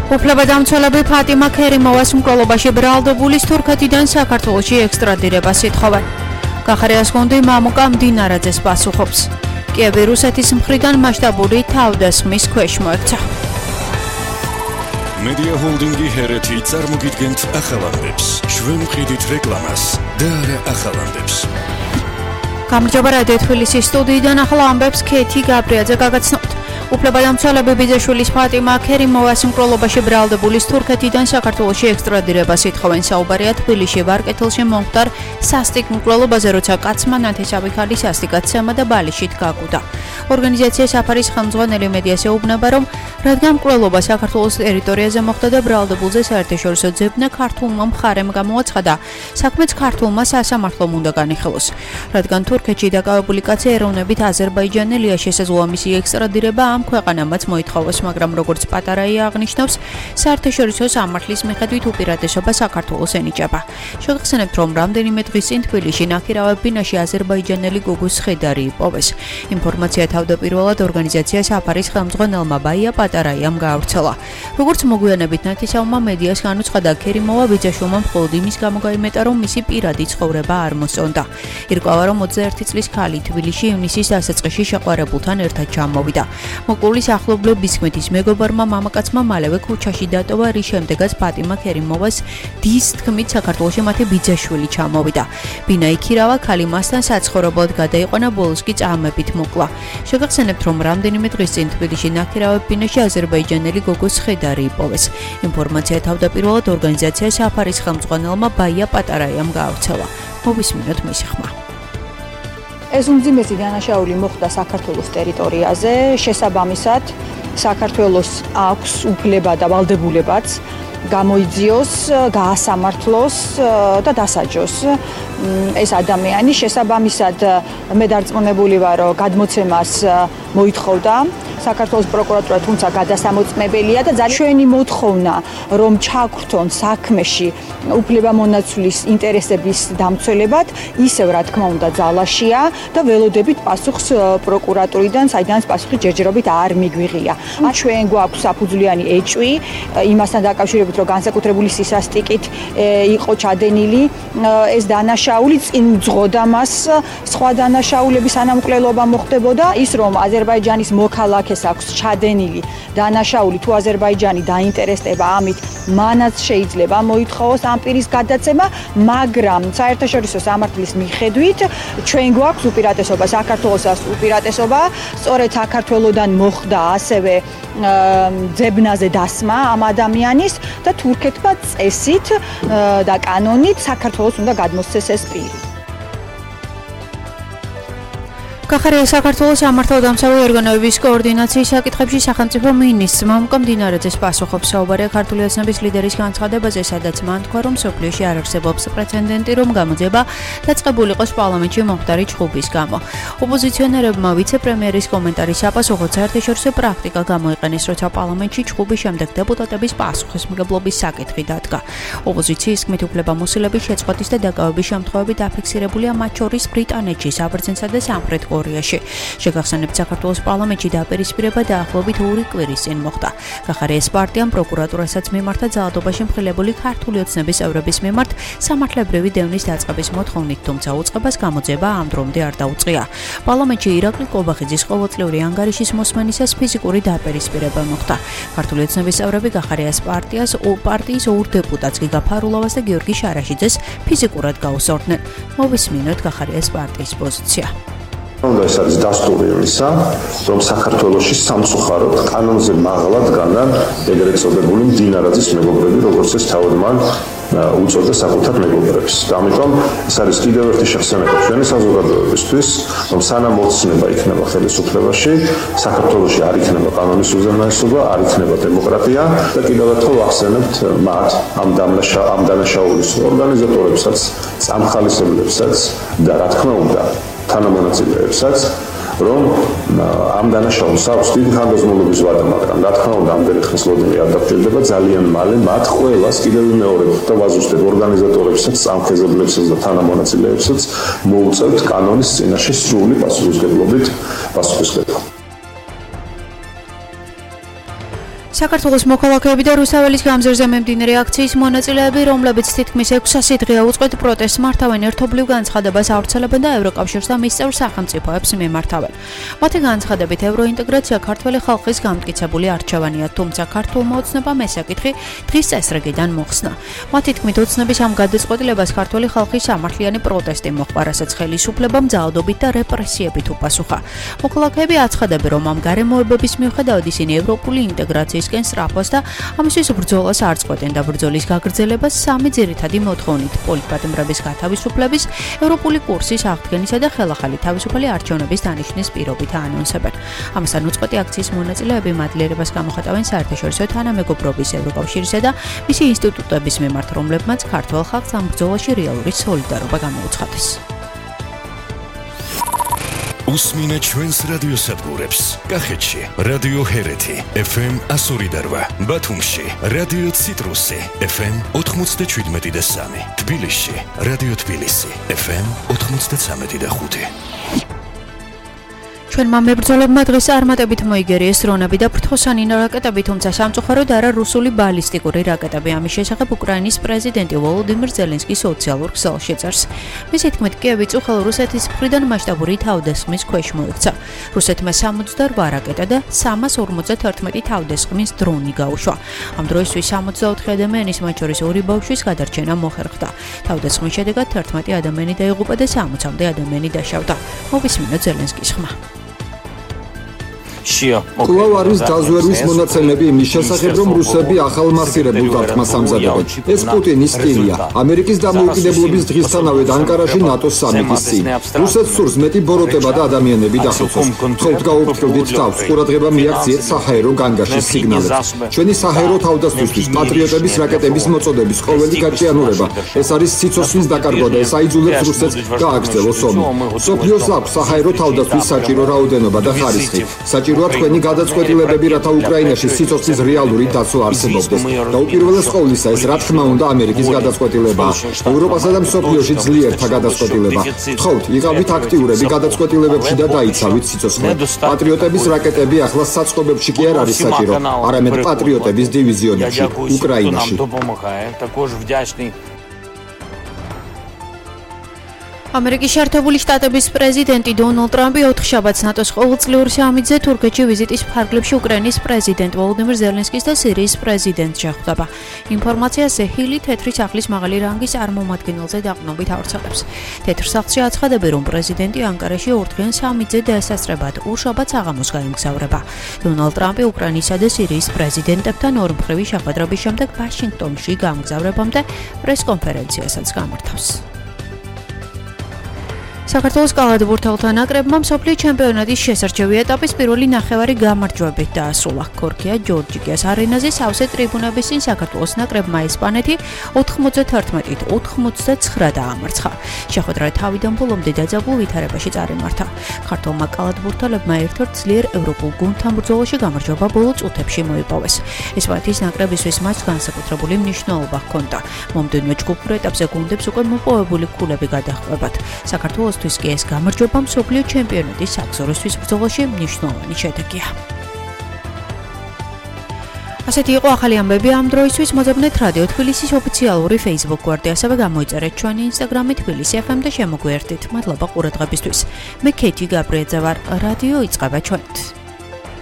უფლებადამცველები ფატიმა ქერიმოვას მკვლელობაში ბრალდებულის თურქეთიდან საქართველოში ექსტრადირებას ითხოვენ. კახარიას გუნდი მამუკა მდინარაძეს პასუხობს. კიევი რუსეთის მხრიდან მასშტაბური თავდასხმის ქვეშ მოექცა. Media Holdingi ჰერეთი წარმოგიდგენთ ახალამდებს. ჩვენ ვყიდით რეკლამას და არა ახალამდებს. გამარჯობა რადიო თბილისის სტუდიიდან ახლა ამბებს ქეთი გაბრიაძე გაგაცნობთ. უფლებადამცველები ბიძაშვილის ფატიმა ქერიმოვას მკვლელობაში ბრალდებულის თურქეთიდან საქართველოში ექსტრადირებას ითხოვენ. საუბარია თბილისში ვარკეთილში მომხდარ სასტიკ მკვლელობაზე, როცა კაცმა ნათესავი ქალი სასტიკაცემა და ბალიშით გაგუდა. ორგანიზაცია საფარის ხელმძღვანელი მედიას ეუბნება, რომ რადგან მკვლელობა საქართველოს ტერიტორიაზე მოხდა და ბრალდებულზე საერთაშორისო ძებნა ქართულმა მხარემ გამოაცხადა, საქმეც ქართულმა სასამართლომ უნდა განიხილოს. რადგან თურქეთში დაკავებული კაცი ეროვნებით აზერბაიჯანელია, შესაძლოა მისი ექსტრადირება ამ ქვეყანამაც მოითხოვოს, მაგრამ როგორც პატარაია აღნიშნავს, საერთაშორისო სამართლის მიხედვით უპირატესობა საქართველოს ენიჭება. შეგახსენებთ, რომ რამდენიმე დღის წინ თბილისში ნაქირავებ ბინაში აზერბაიჯანელი გოგოს ხედარი იპოვეს. ინფორმაცია თავდაპირველად ორგანიზაცია საფარის ხელმძღვანელმა ბაია პატარაიამ გაავრცელა. როგორც მოგვიანებით ნათესავმა მედიას განუცხადა, ქერიმოვა ბიძაშვილმა მხოლოდ იმის გამო გაიმეტა, რომ მისი პირადი ცხოვრება არ მოსწონდა. ირკვევა, რომ 21 წლის ქალი თბილისში ივნისის დასაწყისში შეყვარებულთან ერთად ჩამოვიდა. მოკვლის ახლობლების თქმით, მეგობარმა მამაკაცმა მალევე ქუჩაში დატოვა, რის შემდეგაც ფატიმა ქერიმოვას დის თქმით საქართველოში მათი ბიძაშვილი ჩამოვიდა. ბინა იქირავა, ქალი მასთან საცხოვრებლად გადაიყვანა, ბოლოს კი წამებით მოკლა. შეგახსენებთ, რომ რამდენიმე დღის წინ თბილისში ნაქირავებ ბინაში აზერბაიჯანელი გოგოს ხედარი იპოვეს. ინფორმაცია თავდაპირველად ორგანიზაცია საფარის ხელმძღვანელმა ბაია პატარაიამ გაავრცელა. მოვისმინოთ მისი ხმა. ეს უმძიმესი დანაშაული მოხდა საქართველოს ტერიტორიაზე, შესაბამისად საქართველოს აქვს უფლება და ვალდებულებაც გამოიძიოს, გაასამართლოს და დასაჯოს ეს ადამიანი. შესაბამისად მე დარწმუნებული ვარ, რომ გადმოცემას მოითხოვდა საქართველოს პროკურატურა, თუმცა გადასამოწმებელია და ჩვენი მოთხოვნა, რომ ჩაგვრთონ საქმეში უფლებამონაცვლის ინტერესების დამცველებად, ისევ რა თქმა უნდა ძალაშია და ველოდებით პასუხს პროკურატურიდან, საიდანაც პასუხი ჯერჯერობით არ მიგვიღია. ჩვენ გვაქვს საფუძვლიანი ეჭვი იმასთან დაკავშირებით, რომ განსაკუთრებული სისასტიკით იყო ჩადენილი ეს დანაშაული, წინ უძღოდა მას სხვა დანაშაულების ანამკვლელობა მოხდებოდა. ის რომ აზერბაიჯანის მოქალაქეს აქვს ჩადენილი დანაშაული, თუ აზერბაიჯანი დაინტერესდება ამით, მანაც შეიძლება მოითხოვოს ამ პირის გადაცემა, მაგრამ საერთაშორისო სამართლის მიხედვით ჩვენ გვაქვს უპირატესობა, საქართველოს აქვს უპირატესობა, სწორედ საქართველოდან მოხდა ასევე ძებნაზე დასმა ამ ადამიანის და თურქეთმა წესით და კანონით საქართველოს უნდა გადმოსცეს ეს პირი. კახარიას საქართველოს სამართალდამცავი ორგანოების კოორდინაციის საკითხებში სახელმწიფო მინისტრ მამუკა მდინარაძეს პასუხობს. საუბარია ქართული ოცნების ლიდერის განცხადებაზე, სადაც მან თქვა, რომ სოფლიოში არ არსებობს პრეცედენტი, რომ გამოძიება დაწყებულიყოს პარლამენტში მომხდარი ჩხუბის გამო. ოპოზიციონერებმა ვიცე-პრემიერის კომენტარის საპასუხოდ საერთაშორისო პრაქტიკა გამოიყენეს, როცა პარლამენტში ჩხუბის შემდეგ დეპუტატების პასუხისმგებლობის საკითხი დადგა. ოპოზიციის თქმით, უფლებამოსილების შეწყვეტის და დაკავების შემთხვევები დაფიქსირებულია მათ შორის ბრიტანეთში, საბერძნეთსა და სამხრეთ კორეაში. შეგახსენებთ, საქართველოს პარლამენტში დაპირისპირება დაახლოებით 2 კვირის წინ მოხდა. კახარიას პარტიამ პროკურატურასაც მიმართა ძალადობაში მხილებული ქართული ოცნების წევრების მიმართ სამართლებრივი დევნის დაწყების მოთხოვნით, თუმცა უწყებას გამოძიება ამ დრომდე არ დაუწყია. პარლამენტში ირაკლი კობახიძის ყოველწლიური ანგარიშის მოსმენისას ფიზიკური დაპირისპირება მოხდა. ქართული ოცნების წევრები კახარიას პარტიის 2 დეპუტატს გიგა ფარულოვას და გიორგი შარაშიძეს ფიზიკურად გაუსწორდნენ. მოვისმინოთ კახარიას პარტიის პოზიცია. ეს არის დასტური იმისა, რომ საქართველოში სამწუხაროდ კანონზე მაღლა დგანან ეგრეთ წოდებული მდინარაძის მეგობრები, როგორც ეს თავად მან უწოდა საკუთარ მეგობრებს. ამიტომ ეს არის კიდევ ერთი შეხსენება ჩვენი საზოგადოებისთვის, რომ სანამ ოცნება იქნება ხელისუფლებაში, საქართველოში არ იქნება კანონის უზენაესობა, არ იქნება დემოკრატია და კიდევ ერთხელ ვახსენებთ მათ ამ დანაშაულის ორგანიზატორებსაც, წამხალისებლებსაც და რა თქმა უნდა თანამონაწილეებსაც, რომ ამ დანაშაულს აქვს დიდი ხანგრძლივობის ვადა, მაგრამ რა თქმა უნდა ამდენი ხნის ლოდნი არ დაგჭირდება, ძალიან მალე მათ ყველას კიდევ ვიმეორებთ და ვაზუსტებ ორგანიზატორებსაც, წამხეზებლებსაც და თანამონაწილეებსაც მოუწევთ კანონის წინაშე სრული პასუხისმგებლობით პასუხისმგებლობა. საქართველოს მოქალაქეები და რუსთაველის გამზირზე მიმდინარე აქციის მონაწილეები, რომლებიც თითქმის 600 დღეა უწყვეტ პროტესტს მართავენ, ერთობლივ განცხადებას ავრცელებენ და ევროკავშირს და მის წევრ სახელმწიფოებს მიმართავენ. მათი განცხადებით ევროინტეგრაცია ქართველი ხალხის გამტკიცებული არჩევანია, თუმცა ქართულმა ოცნებამ ეს საკითხი დღის წესრიგიდან მოხსნა. მათი თქმით, ოცნების ამ გადაწყვეტილებას ქართველი ხალხის სამართლიანი პროტესტი მოჰყვა, რასაც ხელისუფლებამ ძალადობით და რეპრესიებით უპასუხა. მოქალაქეები აცხადებენ, რომ ამ გარემოებების მიუხედავად ისინი ევროპული ინტეგრაციისკენ სწრაფვას და ამისთვის ბრძოლას არ წყვეტენ და ბრძოლის გაგრძელებას სამი ძირითადი მოთხოვნით: პოლიტპატიმრების გათავისუფლების, ევროპული კურსის აღდგენისა და ხელახალი თავისუფალი არჩევნების დანიშვნის პირობით აანონსებენ. ამასთან უწყვეტი აქციის მონაწილეები მადლიერებას გამოხატავენ საერთაშორისო თანამეგობრობის, ევროკავშირისა და მისი ინსტიტუტების მიმართ, რომლებმაც ქართველ ხალხს ამ ბრძოლაში რეალური სოლიდარობა გამოუცხადეს. უსმინე ჩვენს რადიოსადგურებს. კახეთში რადიო ჰერეთი FM 102.8, ბათუმში რადიო ციტრუსი FM 97.3, თბილისში რადიო თბილისი FM 93.5. ჩვენმა მებრძოლებმა დღეს არმატებით მოიგერიეს დრონები და ფრთოსანი რაკეტები, თუმცა სამწუხაროდ არა რუსული ბალისტიკური რაკეტები. ამის შესახებ უკრაინის პრეზიდენტი ვოლოდიმირ ზელენსკი სოციალურ ქსელში წერს. მისი თქმით, კიევი წუხელ რუსეთის მხრიდან მასშტაბური თავდასხმის ქვეშ მოექცა. რუსეთმა 68 რაკეტა და 351 თავდასხმის დრონი გაუშვა. ამ დროისთვის 64 ადამიანის, მათ შორის 2 ბავშვის გადარჩენა მოხერხდა. თავდასხმის შედეგად 11 ადამიანი დაიღუპა და 60-მდე ადამიანი დაშავდა. მოვისმინოთ ზელენსკის ხმა. კვლავ არის დაზვერვის მონაცემები იმის შესახებ, რომ რუსები ახალ მასირებულ დარტყმას ამზადებენ. ეს პუტინის სტილია. ამერიკის დამოუკიდებლობის დღისთანავე ანკარაში ნატოს სამიტის წინ. რუსეთს სურს მეტი ბოროტება და ადამიანები დახოცოს. თხოვთ გაუფრთხილდით თავს, ყურადღება მიაქციეთ საჰაერო განგაშის სიგნალებს. ჩვენი საჰაერო თავდასხმისთვის პატრიოტების რაკეტების მოწოდების ყოველი გაჭიანურება. ეს არის სიცოცხლის დაკარგვა და ეს აიძულებს რუსეთს გააგრძელოს ომი. მსოფლიოს აქვს საჰაერო თავდასხმის საჭირო რაოდენობა და ხარისხი. საჭიროა თქვენი გადაწყვეტილებები, რათა უკრაინაში სიცოცხლის რეალური დაცვა არსებობდეს. და უპირველეს ყოვლისა, ეს რა თქმა უნდა ამერიკის გადაწყვეტილებაა. ევროპასა და მსოფლიოში ძლიერთა გადაწყვეტილება. გთხოვთ, იყავით აქტიურები გადაწყვეტილებებში და დაიცავით სიცოცხლე. პატრიოტების რაკეტები ახლა საწყობებში კი არ არის საჭირო, არამედ პატრიოტების დივიზიონებში, უკრაინაში. ამერიკის შეერთებული შტატების პრეზიდენტი დონალდ ტრამპი ოთხშაბათს ნატოს ყოველწლიური სამიტზე თურქეთში ვიზიტის ფარგლებში უკრაინის პრეზიდენტ ვოლოდიმირ ზელენსკის და სირიის პრეზიდენტს შეხვდება. ინფორმაციას ჰილი თეთრი სახლის მაღალი რანგის წარმომადგენელზე დაყრდნობით ავრცელებს. თეთრ სახლში აცხადებენ, რომ პრეზიდენტი ანკარაში ორდღიან სამიტზე დაესასწრებად ორშაბათს აღამოს გაემგზავრება. დონალდ ტრამპი უკრაინისა და სირიის პრეზიდენტებთან ორმხრივი შეხვედრების შემდეგ ვაშინგტონში გამგზავრებამდე პრესკონფერენციასაც გამართავს. საქართველოს კალათბურთელთა ნაკრებმა მსოფლიო ჩემპიონატის შესარჩევი ეტაპის პირველი ნახევარი გამარჯვებით დაასრულა. ქორქია ჯორჯიკიას არენაზე სავსე ტრიბუნების წინ საქართველოს ნაკრებმა ესპანეთი 91-89 დაამარცხა. შეხვედრა თავიდან ბოლომდე დაძაბულ ვითარებაში წარიმართა. ქართველმა კალათბურთელებმა ერთ-ერთ ძლიერ ევროპულ გუნდთან ბრძოლაში გამარჯვება ბოლო წუთებში მოიპოვეს. ესპანეთის ნაკრებისთვის მას განსაკუთრებული მნიშვნელობა ჰქონდა. მომდევნო ჯგუფურ ეტაპზე გუნდებს უკვე მოპოვებული ქულები გადაჰყვებათ. საქართველოს კი ეს გამარჯვება მსოფლიო ჩემპიონატის საგზურისთვის ბრძოლაში მნიშვნელოვანი შედეგია. ასეთი იყო ახალი ამბები ამ დროისთვის. მოძებნეთ რადიო თბილისის ოფიციალური Facebook გვერდი, ასევე გამოიწერეთ ჩვენი Instagram-ი თბილისი FM და შემოგვიერთდით. მადლობა ყურადღებისთვის. მე ქეთი გაბრიაძე ვარ. რადიო იწყება ჩვენით.